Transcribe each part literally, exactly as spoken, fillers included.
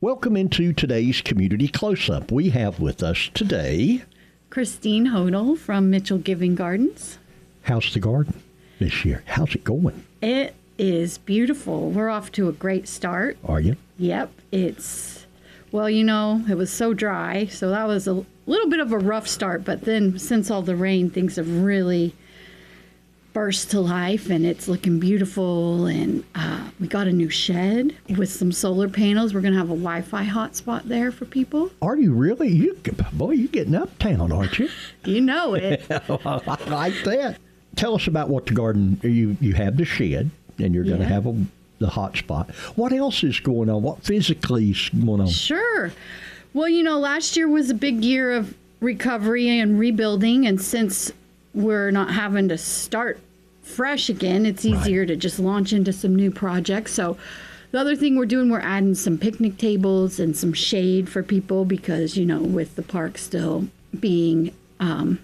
Welcome into today's Community Close-Up. We have with us today Christine Hodel from Mitchell Giving Gardens. How's the garden this year? How's it going? It is beautiful. We're off to a great start. Are you? Yep. It's, well, you know, it was so dry, so that was a little bit of a rough start, but then since all the rain, things have really burst to life, and it's looking beautiful. And uh, we got a new shed with some solar panels. We're going to have a Wi-Fi hotspot there for people. Are you really? You, boy, you're getting uptown, aren't you? You know it. I like that. Tell us about what the garden, you, you have the shed, and you're going to Yeah. have a, the hotspot. What else is going on? What physically is going on? Sure. Well, you know, last year was a big year of recovery and rebuilding, and since we're not having to start fresh again, it's easier Right. to just launch into some new projects. So the other thing we're doing, we're adding some picnic tables and some shade for people because, you know, with the park still being um,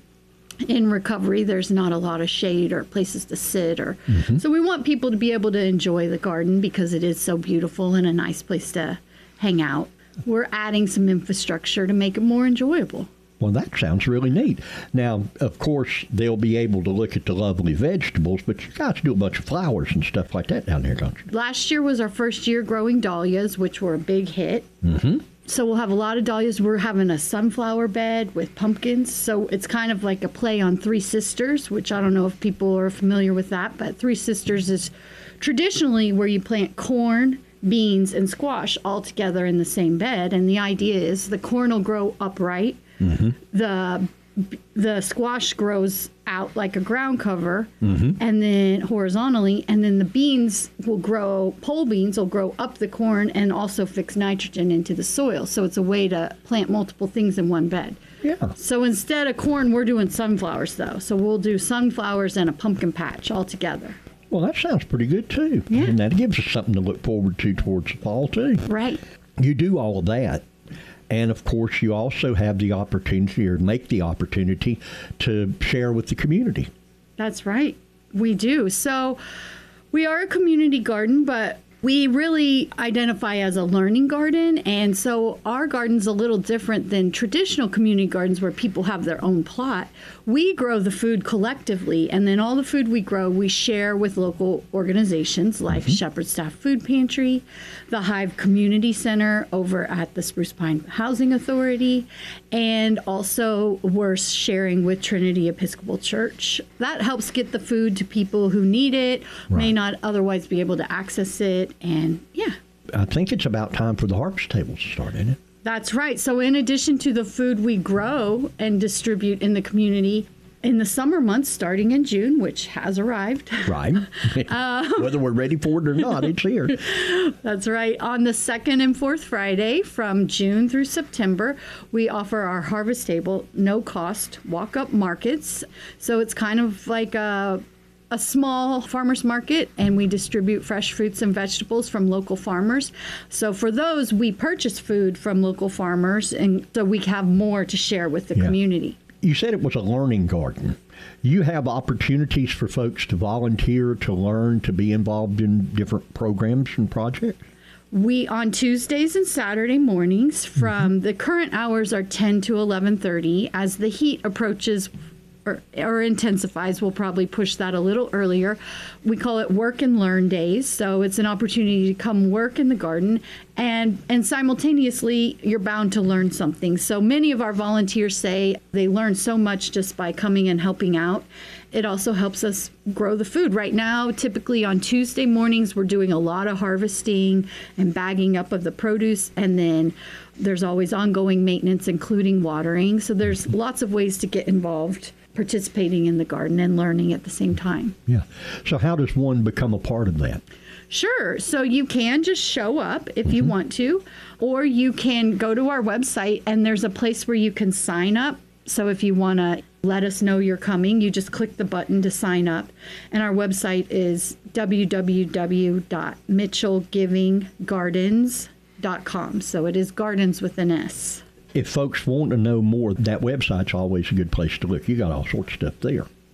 in recovery, there's not a lot of shade or places to sit. Or Mm-hmm. so we want people to be able to enjoy the garden because it is so beautiful and a nice place to hang out. We're adding some infrastructure to make it more enjoyable. Well, that sounds really neat. Now, of course, they'll be able to look at the lovely vegetables, but you guys do a bunch of flowers and stuff like that down there, don't you? Last year was our first year growing dahlias, which were a big hit. Mm-hmm. So we'll have a lot of dahlias. We're having a sunflower bed with pumpkins. So it's kind of like a play on Three Sisters, which I don't know if people are familiar with that, but Three Sisters is traditionally where you plant corn, beans, and squash all together in the same bed. And the idea is the corn will grow upright. Mm-hmm. The the squash grows out like a ground cover, Mm-hmm. and then horizontally, and then the beans will grow, pole beans will grow up the corn and also fix nitrogen into the soil. So it's a way to plant multiple things in one bed. Yeah. So instead of corn, we're doing sunflowers though. So we'll do sunflowers and a pumpkin patch all together. Well, that sounds pretty good, too. Yeah. And that gives us something to look forward to towards the fall, too. Right. You do all of that. And, of course, you also have the opportunity or make the opportunity to share with the community. That's right. We do. So we are a community garden, but we really identify as a learning garden. And so our garden's a little different than traditional community gardens where people have their own plot. We grow the food collectively, and then all the food we grow, we share with local organizations like Mm-hmm. Shepherd Staff Food Pantry, the Hive Community Center over at the Spruce Pine Housing Authority, and also we're sharing with Trinity Episcopal Church. That helps get the food to people who need it, may Right. not otherwise be able to access it, and yeah. I think it's about time for the harvest tables to start, isn't it? That's right. So in addition to the food we grow and distribute in the community, in the summer months, starting in June, which has arrived. Right. Whether we're ready for it or not, it's here. That's right. On the second and fourth Friday from June through September, we offer our harvest table, no cost, walk-up markets. So it's kind of like a a small farmer's market, and we distribute fresh fruits and vegetables from local farmers. So for those, we purchase food from local farmers, and so we have more to share with the Yeah. community. You said it was a learning garden. You have opportunities for folks to volunteer, to learn, to be involved in different programs and projects? We, on Tuesdays and Saturday mornings, from the current hours are ten to eleven thirty. As the heat approaches or, or intensifies, we'll probably push that a little earlier. We call it work and learn days. So it's an opportunity to come work in the garden, and, and simultaneously you're bound to learn something. So many of our volunteers say they learn so much just by coming and helping out. It also helps us grow the food. Right now, typically on Tuesday mornings, we're doing a lot of harvesting and bagging up of the produce, and then there's always ongoing maintenance, including watering. So there's lots of ways to get involved, participating in the garden and learning at the same time. Yeah. So how does one become a part of that? Sure. So you can just show up if you want to, or you can go to our website and there's a place where you can sign up. So if you want to let us know you're coming, you just click the button to sign up. And our website is w w w dot mitchell giving gardens dot com. So it is gardens with an S. If folks want to know more, that website's always a good place to look. You got all sorts of stuff there.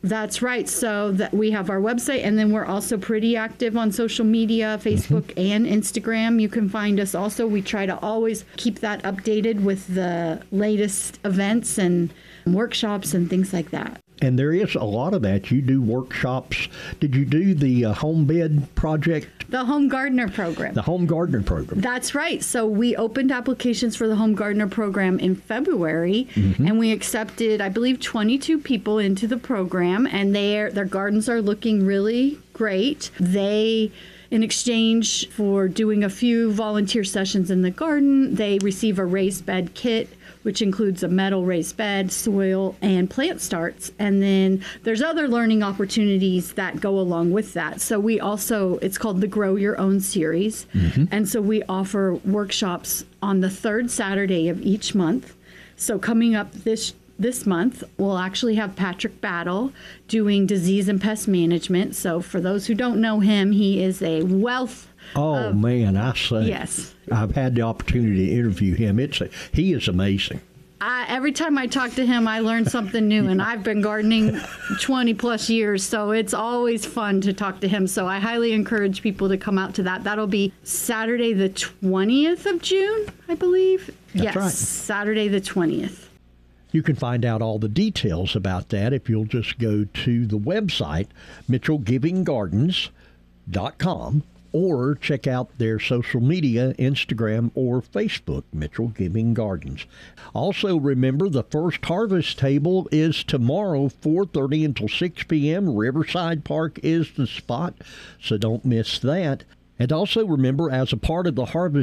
That's right. So that we have our website, and then we're also pretty active on social media, Facebook mm-hmm. and Instagram. You can find us also. We try to always keep that updated with the latest events and workshops and things like that. And there is a lot of that. You do workshops. Did you do the uh, home bed project? The Home Gardener Program. The Home Gardener Program. That's right. So we opened applications for the Home Gardener Program in February, mm-hmm. and we accepted, I believe, twenty-two people into the program, and their their gardens are looking really great. They, in exchange for doing a few volunteer sessions in the garden, they receive a raised bed kit, which includes a metal raised bed, soil, and plant starts. And then there's other learning opportunities that go along with that. So we also, it's called the Grow Your Own series. Mm-hmm. And so we offer workshops on the third Saturday of each month. So coming up this this month, we'll actually have Patrick Battle doing disease and pest management. So for those who don't know him, he is a wealth Oh, of, man, I say. Yes. I've had the opportunity to interview him. It's a, he is amazing. I, every time I talk to him, I learn something new, and I've been gardening twenty plus years, so it's always fun to talk to him. So I highly encourage people to come out to that. That'll be Saturday the twentieth of June, I believe. That's yes, right. Saturday the twentieth. You can find out all the details about that if you'll just go to the website, mitchell giving gardens dot com. Or check out their social media, Instagram or Facebook, Mitchell Giving Gardens. Also, remember, the first harvest table is tomorrow, four thirty until six p.m. Riverside Park is the spot, so don't miss that. And also remember, as a part of the harvest